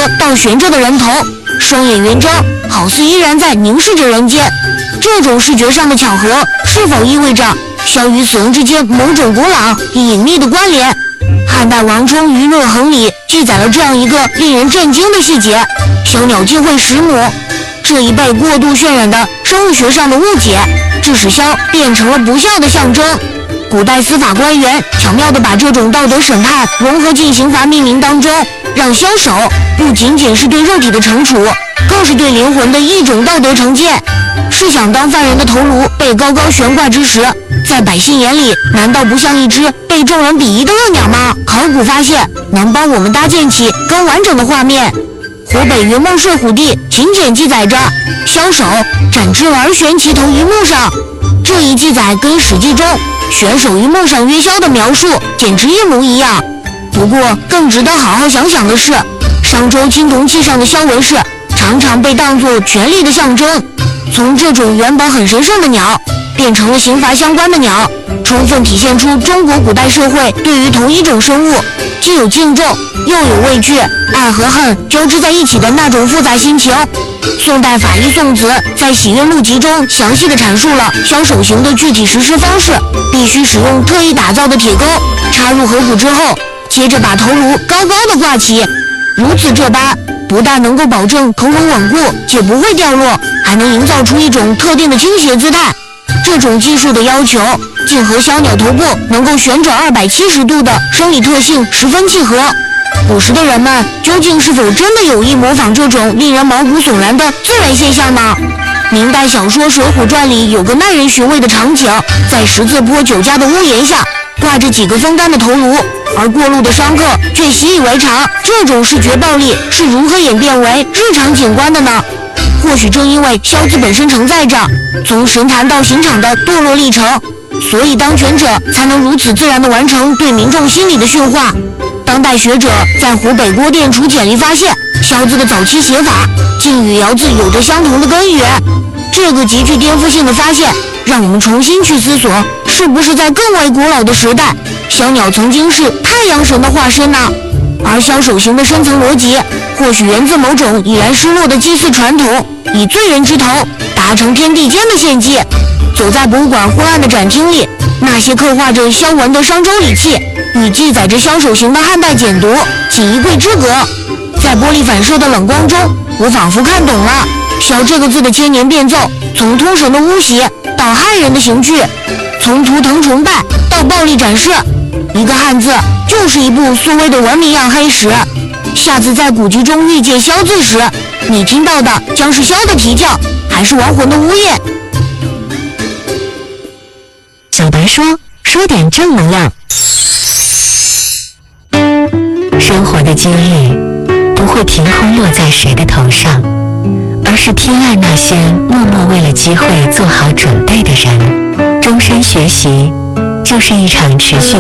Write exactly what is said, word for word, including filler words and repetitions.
倒悬着的人头，双眼圆睁，好似依然在凝视着人间。这种视觉上的巧合，是否意味着萧与死人之间某种古老隐秘的关联？汉代王充《于乐衡》里记载了这样一个令人震惊的细节：小鸟竟会识母。这一被过度渲染的生物学上的误解，致使枭变成了不孝的象征。古代司法官员巧妙地把这种道德审判融合进刑罚命令当中，让枭首不仅仅是对肉体的惩处，更是对灵魂的一种道德惩戒。试想，当犯人的头颅被高高悬挂之时，在百姓眼里难道不像一只被众人鄙夷的恶鸟吗？考古发现能帮我们搭建起更完整的画面。湖北云梦睡虎地秦简记载着，枭首斩之而悬其头于木上。这一记载跟《史记》中悬首于木上曰枭的描述简直一模一样。不过更值得好好想想的是，商周青铜器上的枭纹饰常常被当作权力的象征，从这种原本很神圣的鸟变成了刑罚相关的鸟，充分体现出中国古代社会对于同一种生物既有敬重又有畏惧，爱和恨交织在一起的那种复杂心情。宋代法医宋子在《喜悦录集》中详细地阐述了枭首刑的具体实施方式，必须使用特意打造的铁钩插入颌骨之后，接着把头颅高高地挂起，如此这般不但能够保证头颅稳固且不会掉落，还能营造出一种特定的倾斜姿态。这种技术的要求竟和枭鸟头部能够旋转二百七十度的生理特性十分契合。古时的人们究竟是否真的有意模仿这种令人毛骨悚然的自然现象呢？明代小说《水浒传》里有个耐人寻味的场景，在十字坡酒家的屋檐下挂着几个风干的头颅，而过路的商客却习以为常。这种视觉暴力是如何演变为日常景观的呢？或许正因为枭字本身承载着从神坛到刑场的堕落历程，所以当权者才能如此自然地完成对民众心理的驯化。当代学者在湖北郭店楚简里发现，枭字的早期写法竟与尧字有着相同的根源。这个极具颠覆性的发现，让我们重新去思索，是不是在更为古老的时代，枭鸟曾经是太阳神的化身呢？而枭首刑的深层逻辑，或许源自某种已然失落的祭祀传统，以罪人之头达成天地间的献祭。走在博物馆昏暗的展厅里，那些刻画着枭纹的商周礼器与记载着枭首刑的汉代简牍仅一柜之隔。在玻璃反射的冷光中，我仿佛看懂了枭这个字的千年变奏，从通神的巫邪到汉人的刑具，从图腾崇拜到暴力展示，一个汉字就是一部苏威的文明样黑史。下次在古籍中遇见枭字时，你听到的将是枭的啼叫，还是亡魂的呜咽？ 小白说，说点正能量。生活的机遇不会凭空落在谁的头上，而是偏爱那些默默为了机会做好准备的人。终身学习就是一场持续